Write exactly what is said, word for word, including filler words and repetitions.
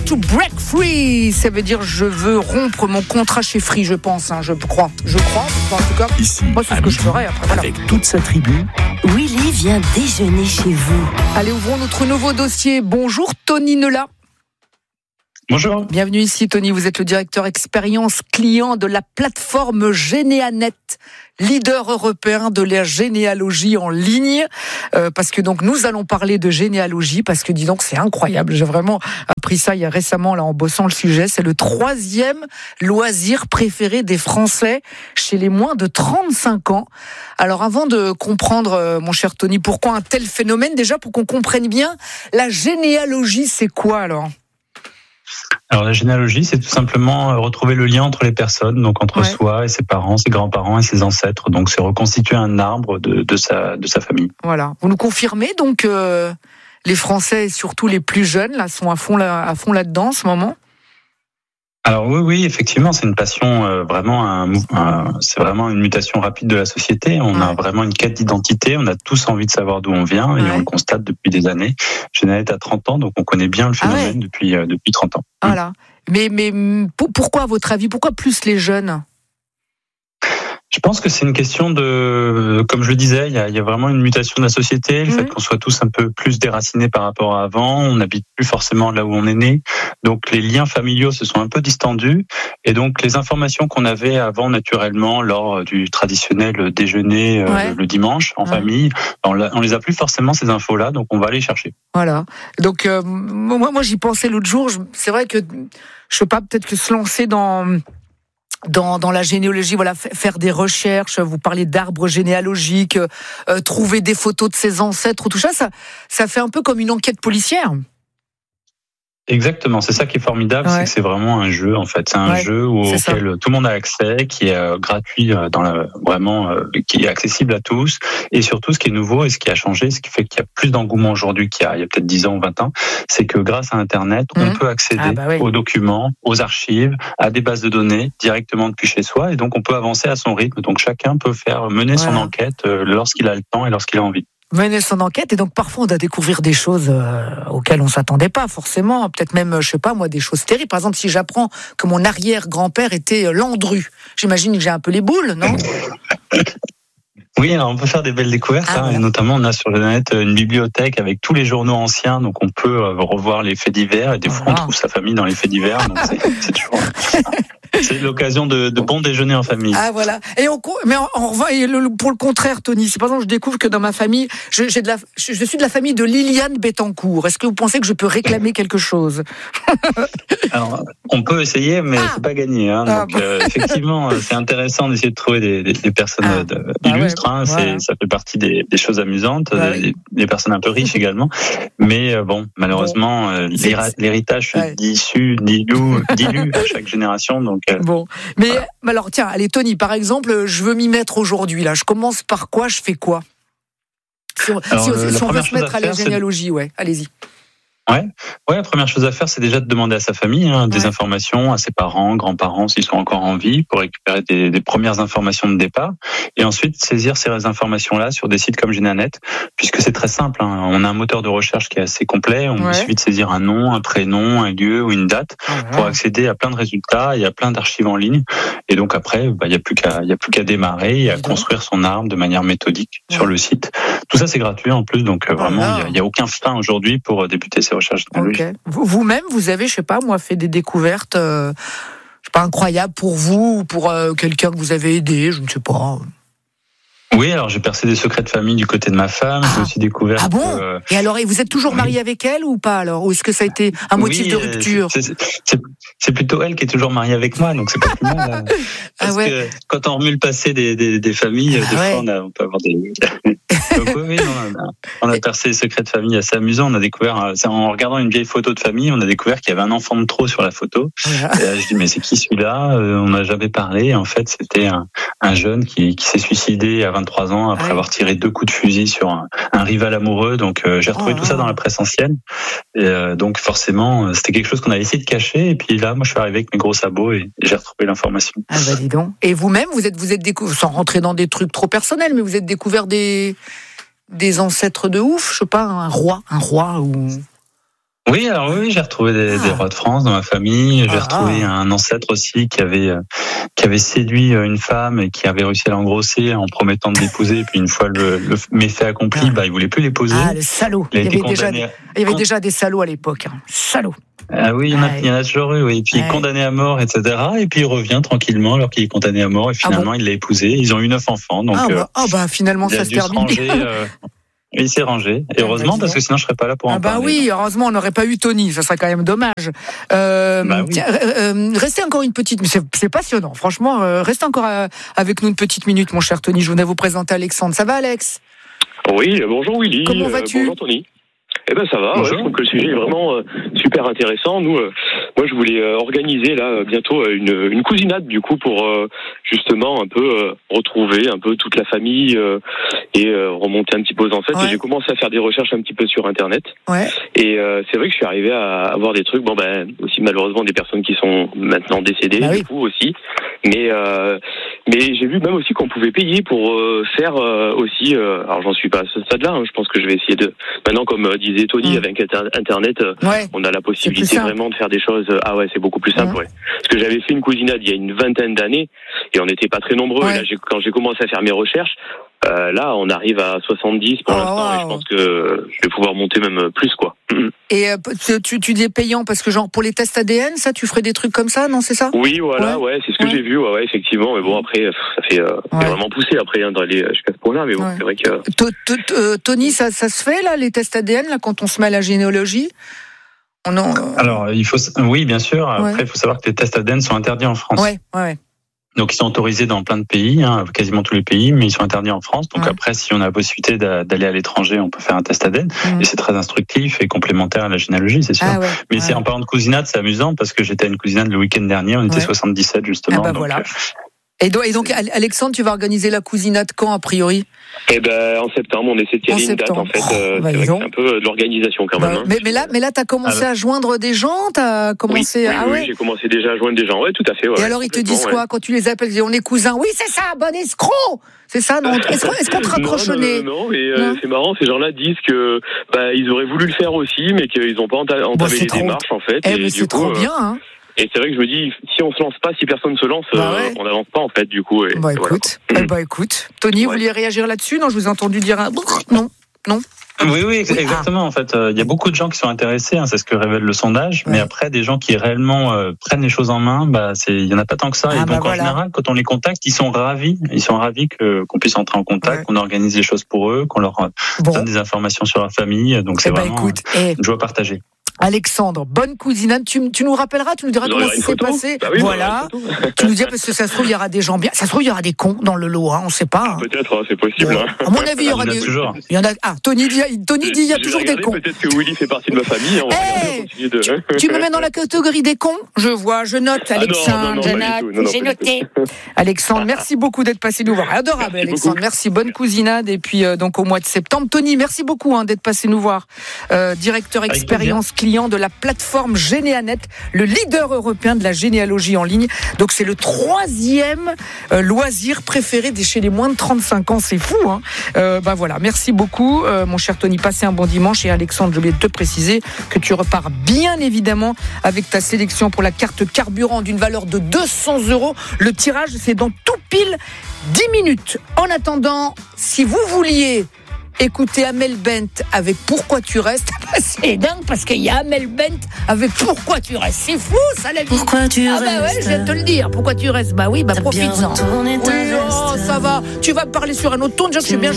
to break free. Ça veut dire je veux rompre mon contrat chez Free, je pense, hein, je crois. Je crois, en tout cas, ici, moi c'est ce que je ferais après. Voilà. Avec toute sa tribu, Willy vient déjeuner chez vous. Allez, ouvrons notre nouveau dossier. Bonjour Tony Nela. Bonjour. Bienvenue ici Tony, vous êtes le directeur expérience client de la plateforme Généanet, leader européen de la généalogie en ligne, euh, parce que donc nous allons parler de généalogie, parce que dis donc c'est incroyable, j'ai vraiment appris ça il y a récemment là en bossant le sujet, c'est le troisième loisir préféré des Français chez les moins de trente-cinq ans. Alors avant de comprendre, euh, mon cher Tony, pourquoi un tel phénomène, déjà pour qu'on comprenne bien, la généalogie c'est quoi alors ? Alors la généalogie, c'est tout simplement retrouver le lien entre les personnes, donc entre ouais. soi et ses parents, ses grands-parents et ses ancêtres. Donc c'est reconstituer un arbre de, de, sa, de sa famille. Voilà. Vous nous confirmez donc euh, les Français et surtout les plus jeunes là sont à fond là, à fond là-dedans en ce moment ? Alors oui, oui, effectivement, c'est une passion euh, vraiment, un, un, c'est vraiment une mutation rapide de la société. On ouais. a vraiment une quête d'identité. On a tous envie de savoir d'où on vient et ouais. on le constate depuis des années. Généanet a trente ans, donc on connaît bien le phénomène ah ouais. depuis euh, depuis trente ans. Voilà. Mmh. Mais mais pour, pourquoi, à votre avis, pourquoi plus les jeunes ? Je pense que c'est une question de, comme je le disais, il y a, il y a vraiment une mutation de la société, le mmh. fait qu'on soit tous un peu plus déracinés par rapport à avant, on n'habite plus forcément là où on est né, donc les liens familiaux se sont un peu distendus, et donc les informations qu'on avait avant naturellement lors du traditionnel déjeuner ouais. euh, le dimanche en ouais. famille, on, on les a plus forcément ces infos-là, donc on va les chercher. Voilà. Donc euh, moi, moi j'y pensais l'autre jour. Je, c'est vrai que je sais pas, peut-être que se lancer dans Dans, dans la généalogie, voilà, faire des recherches, vous parlez d'arbres généalogiques, euh, trouver des photos de ses ancêtres, tout ça, ça, ça fait un peu comme une enquête policière. Exactement, c'est ça qui est formidable, ouais. c'est que c'est vraiment un jeu en fait, c'est un ouais, jeu auquel ça. Tout le monde a accès, qui est euh, gratuit dans la, vraiment, euh, qui est accessible à tous, et surtout ce qui est nouveau et ce qui a changé, ce qui fait qu'il y a plus d'engouement aujourd'hui qu'il y a, il y a peut-être dix ans ou vingt ans, c'est que grâce à Internet, mmh. on peut accéder ah bah oui. aux documents, aux archives, à des bases de données directement depuis chez soi, et donc on peut avancer à son rythme, donc chacun peut faire mener voilà. son enquête euh, lorsqu'il a le temps et lorsqu'il a envie. Mener son enquête, et donc parfois on doit découvrir des choses euh, auxquelles on s'attendait pas forcément, peut-être même, je sais pas moi, des choses terribles. Par exemple, si j'apprends que mon arrière-grand-père était Landru, j'imagine que j'ai un peu les boules, non ? Oui, alors on peut faire des belles découvertes, ah, hein, voilà. et notamment on a sur le net une bibliothèque avec tous les journaux anciens, donc on peut revoir les faits divers, et des fois voilà. on trouve sa famille dans les faits divers, donc c'est, c'est toujours... C'est l'occasion de, de bons déjeuners en famille. Ah voilà. Et on, mais on, on revient, et le, pour le contraire, Tony, c'est par exemple, je découvre que dans ma famille, je, j'ai de la, je, je suis de la famille de Liliane Bettencourt. Est-ce que vous pensez que je peux réclamer quelque chose ? Alors, on peut essayer, mais ah. c'est pas gagné. Hein. Donc, ah bon. euh, effectivement, c'est intéressant d'essayer de trouver des, des, des personnes ah. de, illustres. Ah ouais, hein. voilà. c'est, ça fait partie des, des choses amusantes, bah des, oui. des personnes un peu riches également. Mais euh, bon, malheureusement, bon. l'héritage se ouais. dilue, dilue, dilue à chaque génération. Donc bon, mais voilà. alors tiens, allez Tony, par exemple, je veux m'y mettre aujourd'hui. Là, je commence par quoi ? Je fais quoi ? Si on, alors, si, le, si on veut se mettre à, à la généalogie, ouais, allez-y. Ouais, ouais. La première chose à faire, c'est déjà de demander à sa famille hein, des ouais. informations, à ses parents, grands-parents, s'ils sont encore en vie, pour récupérer des, des premières informations de départ, et ensuite saisir ces informations-là sur des sites comme Généanet, puisque c'est très simple. Hein. On a un moteur de recherche qui est assez complet. On ouais. il suffit de saisir un nom, un prénom, un lieu ou une date ouais. pour accéder à plein de résultats. Il y a plein d'archives en ligne, et donc après, bah, il y a plus qu'à, il y a plus qu'à démarrer et à construire son arbre de manière méthodique ouais. sur le site. Tout ça, c'est gratuit en plus, donc euh, vraiment, il n'y a, a aucun frein aujourd'hui pour débuter ces recherches généalogiques. Okay. Vous-même, vous avez, je sais pas, moi, fait des découvertes, euh, je sais pas, incroyables pour vous ou pour euh, quelqu'un que vous avez aidé, je ne sais pas. Oui, alors j'ai percé des secrets de famille du côté de ma femme. Ah. J'ai aussi découvert. Ah bon que, euh... Et alors, et vous êtes toujours marié oui. avec elle ou pas alors ? Ou est-ce que ça a été un motif oui, de rupture ? c'est, c'est, c'est, c'est plutôt elle qui est toujours mariée avec moi, donc c'est pas plus mal. Hein. Parce ah ouais. que quand on remue le passé des, des, des familles, ah des ouais. fois on, a, on peut avoir des. Donc oui, oui on, a, on a percé les secrets de famille assez amusants. On a découvert, en regardant une vieille photo de famille, on a découvert qu'il y avait un enfant de trop sur la photo. Ah. Et là, je dis mais c'est qui celui-là ? On n'a jamais parlé. Et en fait, c'était un, un jeune qui, qui s'est suicidé à vingt-trois ans après ah. avoir tiré deux coups de fusil sur un, un rival amoureux. Donc euh, j'ai retrouvé oh, tout ça dans la presse ancienne. Et euh, donc forcément, c'était quelque chose qu'on avait essayé de cacher. Et puis là, moi, je suis arrivé avec mes gros sabots et, et j'ai retrouvé l'information. Ah bah dis donc. Et vous-même, vous êtes, vous êtes découvert, sans rentrer dans des trucs trop personnels, mais vous êtes découvert des des ancêtres de ouf, je sais pas, un roi, un roi ou. Oui, alors oui, j'ai retrouvé des, ah. des rois de France dans ma famille. J'ai ah. retrouvé un ancêtre aussi qui avait qui avait séduit une femme et qui avait réussi à l'engrosser en promettant de l'épouser. Et puis une fois le, le méfait accompli, ah. bah il voulait plus l'épouser. Ah, le salaud. Il, il, y avait, déjà des, il y avait déjà des salauds à l'époque. Hein. Salaud. Ah oui, il y en a, il y en a toujours eu. Oui. Et puis ouais. condamné à mort, et cetera. Et puis il revient tranquillement alors qu'il est condamné à mort. Et finalement, ah bon il l'a épousé. Ils ont eu neuf enfants. Donc ah bah, euh, oh bah finalement ça se termine bien. Euh, Il s'est rangé. Et heureusement, parce que sinon, je serais pas là pour en ah bah parler. Oui, heureusement, on n'aurait pas eu Tony. Ça serait quand même dommage. Euh, bah oui. tiens, euh, restez encore une petite... C'est, c'est passionnant, franchement. Euh, restez encore euh, avec nous une petite minute, mon cher Tony. Je voulais vous présenter Alexandre. Ça va, Alex ? Oui, bonjour Willy. Comment vas-tu ? euh, Bonjour Tony. Eh ben ça va, ouais, je trouve que le sujet est vraiment euh, super intéressant. Nous, euh, moi je voulais euh, organiser là bientôt une, une cousinade du coup pour euh, justement un peu euh, retrouver un peu toute la famille euh, et euh, remonter un petit peu aux ancêtres. Ouais. Et j'ai commencé à faire des recherches un petit peu sur internet. Ouais. Et euh, c'est vrai que je suis arrivé à avoir des trucs. Bon ben aussi malheureusement des personnes qui sont maintenant décédées bah du oui. coup aussi. Mais euh, mais j'ai vu même aussi qu'on pouvait payer pour euh, faire euh, aussi. Euh, alors j'en suis pas à ce stade-là. Hein, je pense que je vais essayer de maintenant comme euh, disait Tony mmh. avec internet, ouais. on a la possibilité vraiment de faire des choses. Ah ouais, c'est beaucoup plus simple. Mmh. Ouais. Parce que j'avais fait une cousinade il y a une vingtaine d'années et on n'était pas très nombreux. Ouais. Et là, j'ai, quand j'ai commencé à faire mes recherches, euh, là, on arrive à soixante-dix pour oh, l'instant wow. et je pense que je vais pouvoir monter même plus quoi. Mmh. Et euh, tu, tu dis payant parce que genre pour les tests A D N, ça, tu ferais des trucs comme ça, non, c'est ça ? Oui, voilà, ouais, ouais c'est ce que ouais. j'ai vu, ouais, ouais, effectivement. Mais bon, après, ça fait euh, ouais. c'est vraiment poussé après hein, d'aller jusqu'à ce point-là. Mais bon, ouais. c'est vrai que. Tony, ça, ça se fait là, les tests A D N là, quand on se met à la généalogie ? On en... Alors, il faut, oui, bien sûr. Après, il ouais. faut savoir que les tests A D N sont interdits en France. Ouais, ouais, ouais. Donc, ils sont autorisés dans plein de pays, hein, quasiment tous les pays, mais ils sont interdits en France. Donc, ouais. après, si on a la possibilité d'aller à l'étranger, on peut faire un test A D N. Mmh. Et c'est très instructif et complémentaire à la généalogie, c'est sûr. Ah ouais, mais ouais. c'est en parlant de cousinade, c'est amusant parce que j'étais à une cousinade le week-end dernier, on était ouais. soixante-dix-sept justement. Ah bah donc, voilà. Et donc, et donc, Alexandre, tu vas organiser la cousinade quand, a priori ? Eh ben, en septembre, on essaie de tirer une date, en fait. Euh, bah, c'est vrai que c'est un peu de l'organisation, quand même. Bah, hein. mais, mais là, mais là, t'as commencé ah, ouais. à joindre des gens, t'as commencé oui, à... Oui, ah, ouais. oui, j'ai commencé déjà à joindre des gens, ouais, tout à fait. Ouais, et alors, ils te disent quoi, ouais. quand tu les appelles, ils disent, on est cousins, oui, c'est ça, bon escroc! C'est ça, non? Est-ce, est-ce qu'on te raccroche au nez? Non, non, non, mais euh, non. c'est marrant, ces gens-là disent que, bah, ils auraient voulu le faire aussi, mais qu'ils n'ont pas entamé bon, les trop... démarches, en fait. Eh, et mais c'est coup, trop euh... bien, hein. Et c'est vrai que je me dis, si on se lance pas, si personne se lance, bah ouais. euh, on n'avance pas en fait du coup. Et, bah écoute, voilà. eh bah écoute, Tony, ouais. vous vouliez réagir là-dessus ? Non, je vous ai entendu dire un non, non. Oui, oui, exactement. Ah. En fait, il euh, y a beaucoup de gens qui sont intéressés, hein, c'est ce que révèle le sondage. Ouais. Mais après, des gens qui réellement euh, prennent les choses en main, bah c'est, il y en a pas tant que ça. Ah, et donc bah en voilà. général, quand on les contacte, ils sont ravis, ils sont ravis que qu'on puisse entrer en contact, ouais. qu'on organise les choses pour eux, qu'on leur bon. donne des informations sur leur famille. Donc c'est eh vraiment bah écoute, euh, une joie partagée. Alexandre, bonne cousinade. Tu, tu nous rappelleras, tu nous diras comment ça s'est passé. Bah oui, voilà. Tu nous diras parce que ça se trouve il y aura des gens bien. Ça se trouve il y aura des cons dans le lot, hein. On sait pas. Hein. Peut-être, hein, c'est possible. Bon. Hein. À mon avis, il y aura des. Toujours. Il y en a. Ah, Tony dit, Tony dit, il y a toujours regardé, des cons. Peut-être que Willy fait partie de ma famille. On hey, va de... tu, tu me mets dans la catégorie des cons ? Je vois, je note, Alexandre. Ah non, non, non, je note. J'ai noté. Alexandre, merci beaucoup d'être passé nous voir. Adorable, merci Alexandre. Beaucoup. Merci, bonne cousinade. Et puis euh, donc au mois de septembre, Tony, merci beaucoup hein, d'être passé nous voir. Euh, directeur expérience client de la plateforme. Plateforme Généanet, le leader européen de la généalogie en ligne. Donc c'est le troisième euh, loisir préféré des chez les moins de trente-cinq ans. C'est fou, hein. Euh, bah voilà, merci beaucoup, euh, mon cher Tony. Passez un bon dimanche. Et Alexandre, j'ai oublié de te préciser que tu repars bien évidemment avec ta sélection pour la carte carburant d'une valeur de deux cents euros. Le tirage, c'est dans tout pile dix minutes. En attendant, si vous vouliez écoutez Amel Bent avec Pourquoi tu restes. C'est dingue parce qu'il y a Amel Bent avec Pourquoi tu restes. C'est fou ça la vie. Pourquoi tu ah restes. Ah bah ouais, je vais te le dire. Pourquoi tu restes. Bah oui, bah profites-en. Oui, oh, ça va. Tu vas me parler sur un autre ton. Déjà, je suis bien